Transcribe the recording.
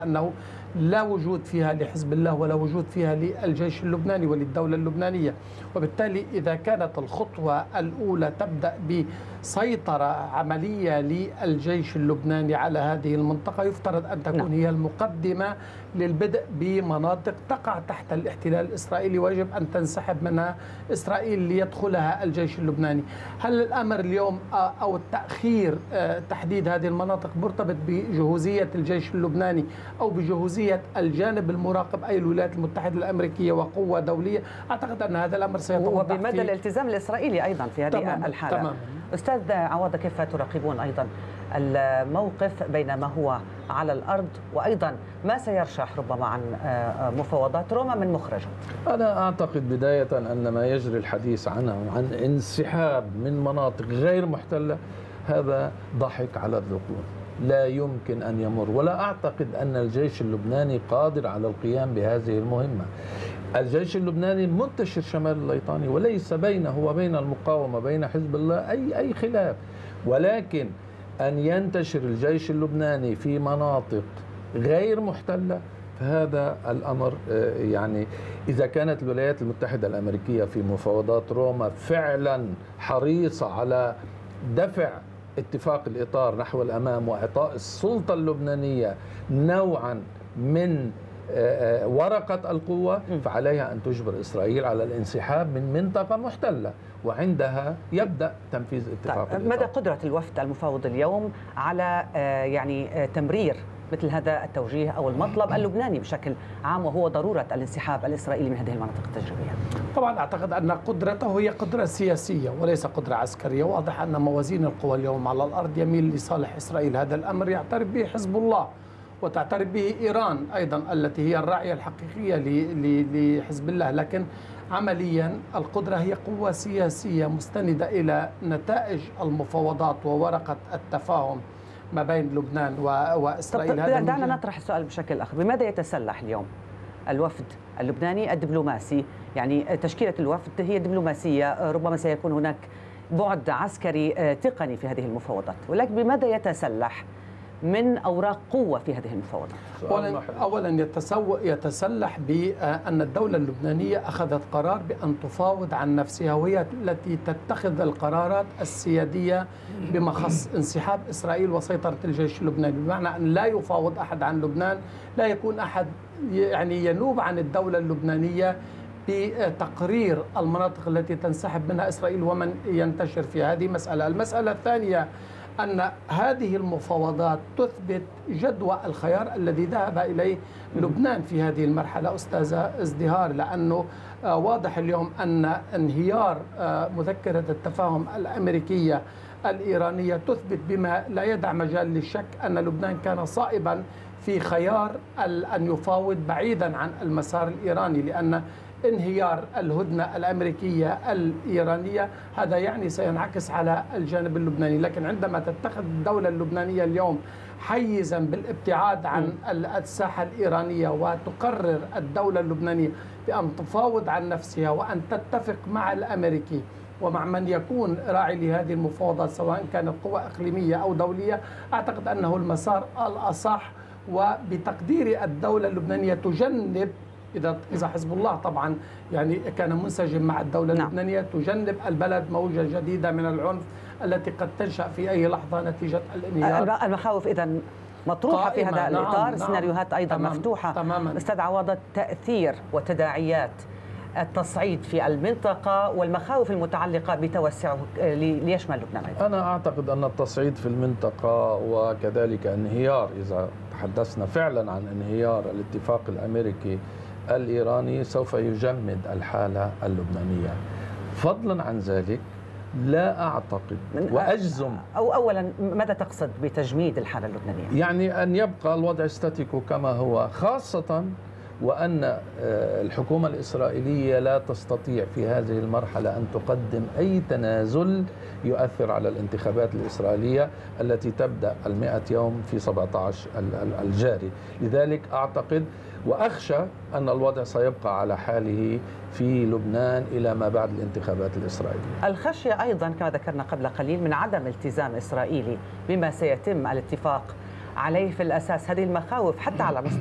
أنه لا وجود فيها لحزب الله ولا وجود فيها للجيش اللبناني وللدولة اللبنانية. وبالتالي إذا كانت الخطوة الأولى تبدأ بسيطرة عملية للجيش اللبناني على هذه المنطقة، يفترض أن تكون هي المقدمة للبدء بمناطق تقع تحت الاحتلال الإسرائيلي ويجب أن تنسحب منها إسرائيل ليدخلها الجيش اللبناني. هل الأمر اليوم أو التأخير تحديد هذه المناطق مرتبط بجهوزية الجيش اللبناني أو بجهوزية الجانب المراقب أي الولايات المتحدة الأمريكية وقوة دولية؟ أعتقد أن هذا الأمر سيتوضح وبمدى الالتزام الإسرائيلي أيضا في هذه الحالة. تمام. أستاذ عوضة، كيف تراقبون أيضا الموقف بين ما هو على الأرض وأيضا ما سيرشح ربما عن مفاوضات روما من مخرجه؟ أنا أعتقد بداية أن ما يجري الحديث عنه عن انسحاب من مناطق غير محتلة هذا ضحك على الذقون، لا يمكن أن يمر، ولا أعتقد أن الجيش اللبناني قادر على القيام بهذه المهمة. الجيش اللبناني منتشر شمال الليطاني وليس بينه وبين المقاومة بين حزب الله أي خلاف، ولكن أن ينتشر الجيش اللبناني في مناطق غير محتلة فهذا الأمر يعني إذا كانت الولايات المتحدة الأمريكية في مفاوضات روما فعلا حريصة على دفع اتفاق الإطار نحو الأمام وإعطاء السلطة اللبنانية نوعا من ورقة القوة، فعليها أن تجبر إسرائيل على الانسحاب من منطقة محتلة، وعندها يبدأ تنفيذ اتفاق الإطار. مدى قدرة الوفد المفاوض اليوم على يعني تمرير مثل هذا التوجيه أو المطلب اللبناني بشكل عام، وهو ضرورة الانسحاب الإسرائيلي من هذه المناطق التجريبية؟ طبعا أعتقد أن قدرته هي قدرة سياسية وليس قدرة عسكرية. واضح أن موازين القوى اليوم على الأرض يميل لصالح إسرائيل. هذا الأمر يعترف به حزب الله وتعترف به إيران أيضا التي هي الراعية الحقيقية لحزب الله، لكن عمليا القدرة هي قوة سياسية مستندة إلى نتائج المفاوضات وورقة التفاهم ما بين لبنان وإسرائيل. دعنا نطرح السؤال بشكل آخر، بماذا يتسلح اليوم الوفد اللبناني الدبلوماسي؟ يعني تشكيلة الوفد هي دبلوماسية، ربما سيكون هناك بعد عسكري تقني في هذه المفاوضات، ولكن بماذا يتسلح من أوراق قوة في هذه المفاوضات؟ أولا يتسلح بأن الدولة اللبنانية أخذت قرار بأن تفاوض عن نفسها، وهي التي تتخذ القرارات السيادية بما خص انسحاب إسرائيل وسيطرة الجيش اللبناني، بمعنى أن لا يفاوض أحد عن لبنان، لا يكون أحد يعني ينوب عن الدولة اللبنانية بتقرير المناطق التي تنسحب منها إسرائيل ومن ينتشر فيها. هذه مسألة. المسألة الثانية أن هذه المفاوضات تثبت جدوى الخيار الذي ذهب إليه لبنان في هذه المرحلة أستاذة ازدهار، لأنه واضح اليوم أن انهيار مذكرة التفاهم الأمريكية الإيرانية تثبت بما لا يدع مجال للشك أن لبنان كان صائبا في خيار أن يفاوض بعيدا عن المسار الإيراني، لأن انهيار الهدنة الأمريكية الإيرانية هذا يعني سينعكس على الجانب اللبناني. لكن عندما تتخذ الدولة اللبنانية اليوم حيزا بالابتعاد عن الساحة الإيرانية وتقرر الدولة اللبنانية بأن تفاوض عن نفسها وأن تتفق مع الأمريكي ومع من يكون راعي لهذه المفاوضات سواء كانت قوى إقليمية أو دولية، أعتقد أنه المسار الأصح. وبتقدير الدولة اللبنانية تجنب إذا حزب الله طبعا يعني كان منسجم مع الدولة اللبنانية تجنب البلد موجة جديدة من العنف التي قد تنشأ في أي لحظة نتيجة الانهيار. المخاوف إذن مطروحة في هذا الإطار، سيناريوهات أيضا مفتوحة. تماما. أستاذ عوضة، تأثير وتداعيات التصعيد في المنطقة والمخاوف المتعلقة بتوسعه ليشمل لبنان أيضا؟ أنا أعتقد أن التصعيد في المنطقة وكذلك انهيار، إذا تحدثنا فعلا عن انهيار الاتفاق الأمريكي الإيراني، سوف يجمد الحالة اللبنانية. فضلا عن ذلك لا أعتقد وأجزم. أولا ماذا تقصد بتجميد الحالة اللبنانية؟ يعني أن يبقى الوضع ستاتيكو كما هو، خاصة وأن الحكومة الإسرائيلية لا تستطيع في هذه المرحلة أن تقدم أي تنازل يؤثر على الانتخابات الإسرائيلية التي تبدأ 100 يوم في 17 الجاري. لذلك أعتقد وأخشى أن الوضع سيبقى على حاله في لبنان إلى ما بعد الانتخابات الإسرائيلية. الخشية أيضا كما ذكرنا قبل قليل من عدم التزام إسرائيلي بما سيتم الاتفاق عليه في الأساس هذه المخاوف حتى على